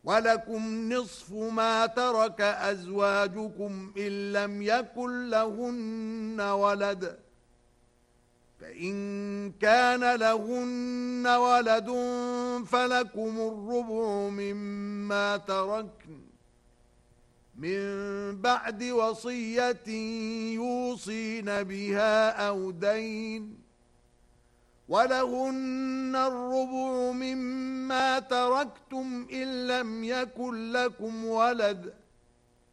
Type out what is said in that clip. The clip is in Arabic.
ولكم نصف ما ترك أزواجكم إن لم يكن لهن ولد، فإن كان لهن ولد فلكم الربع مما تركن من بعد وصية يوصين بها أو دين، ولهن الربع مما تركتم إن لم يكن لكم ولد،